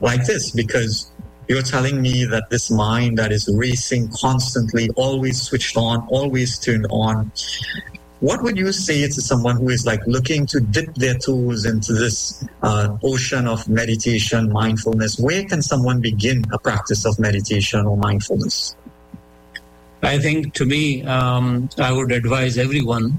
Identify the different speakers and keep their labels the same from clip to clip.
Speaker 1: like this, because you're telling me that this mind that is racing constantly, always switched on, always turned on, what would you say to someone who is like looking to dip their toes into this ocean of meditation, mindfulness? Where can someone begin a practice of meditation or mindfulness?
Speaker 2: I think, to me, I would advise everyone,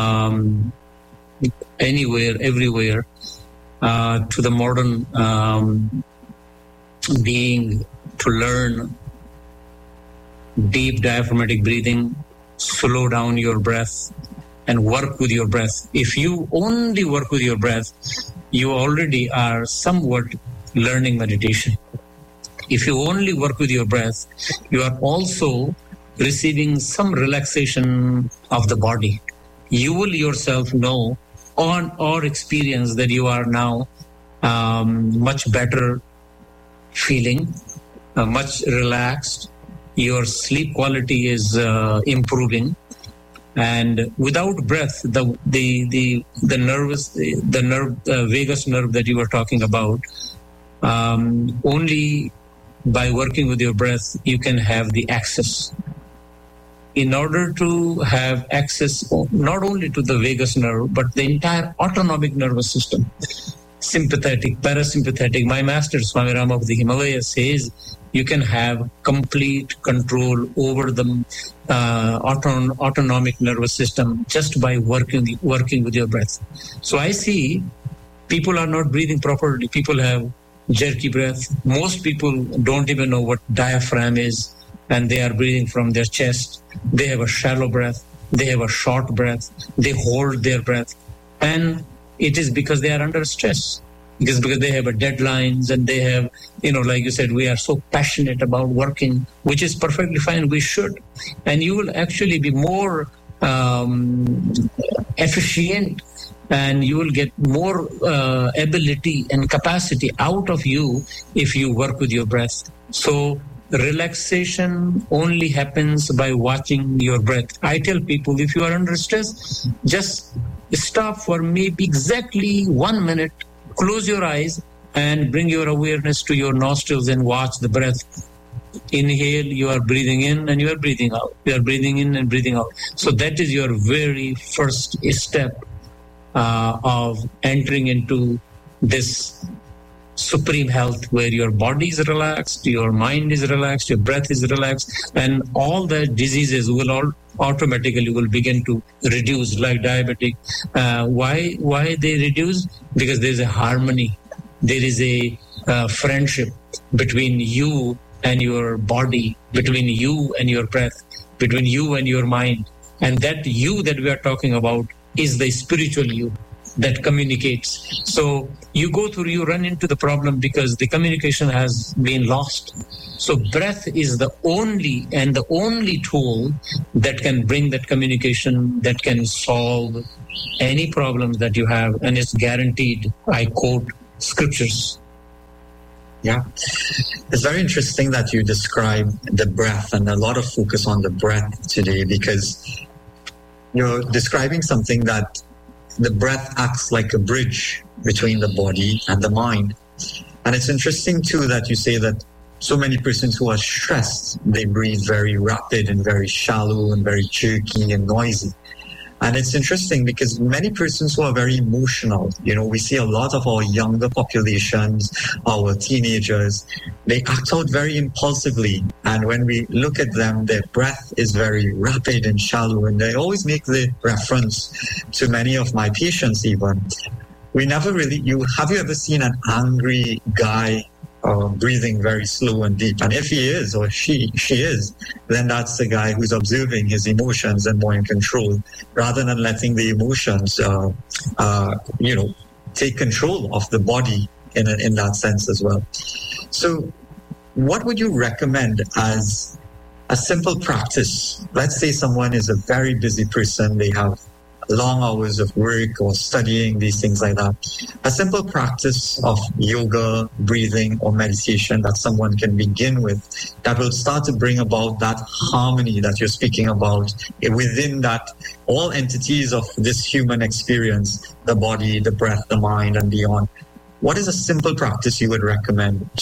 Speaker 2: anywhere, everywhere, to the modern being, to learn deep diaphragmatic breathing, slow down your breath, and work with your breath. If you only work with your breath, you already are somewhat learning meditation. If you only work with your breath, you are also receiving some relaxation of the body. You will yourself know or experience that you are now much better feeling, much relaxed. Your sleep quality is improving. And without breath, the vagus nerve that you were talking about, only by working with your breath you can have the access. In order to have access not only to the vagus nerve but the entire autonomic nervous system, sympathetic, parasympathetic. My master Swami Rama of the Himalayas says you can have complete control over the autonomic nervous system just by working with your breath. So I see people are not breathing properly. People have jerky breath. Most people don't even know what diaphragm is, and they are breathing from their chest. They have a shallow breath. They have a short breath. They hold their breath. And it is because they are under stress. Because they have deadlines and they have, like you said, we are so passionate about working, which is perfectly fine. We should. And you will actually be more efficient, and you will get more ability and capacity out of you if you work with your breath. So relaxation only happens by watching your breath. I tell people, if you are under stress, just stop for maybe exactly 1 minute, close your eyes and bring your awareness to your nostrils and watch the breath. Inhale, you are breathing in and you are breathing out. You are breathing in and breathing out. So that is your very first step of entering into this supreme health, where your body is relaxed, your mind is relaxed, your breath is relaxed, and all the diseases will automatically begin to reduce, like diabetic. Why they reduce? Because there is a harmony. There is a friendship between you and your body, between you and your breath, between you and your mind. And that you that we are talking about is the spiritual you that communicates. So you run into the problem because the communication has been lost. So breath is the only tool that can bring that communication, that can solve any problems that you have, and it's guaranteed. I quote scriptures.
Speaker 1: Yeah. It's very interesting that you describe the breath, and a lot of focus on the breath today, because you're describing something that the breath acts like a bridge between the body and the mind. And it's interesting too that you say that so many persons who are stressed, they breathe very rapid and very shallow and very jerky and noisy. And it's interesting because many persons who are very emotional, we see a lot of our younger populations, our teenagers, they act out very impulsively. And when we look at them, their breath is very rapid and shallow. And they always make the reference to many of my patients even. Have you ever seen an angry guy breathing very slow and deep? And if he is, or she is, then that's the guy who's observing his emotions and more in control, rather than letting the emotions, take control of the body in that sense as well. So what would you recommend as a simple practice? Let's say someone is a very busy person, they have long hours of work or studying, these things like that. A simple practice of yoga, breathing, or meditation that someone can begin with that will start to bring about that harmony that you're speaking about within that all entities of this human experience, the body, the breath, the mind, and beyond. What is a simple practice you would recommend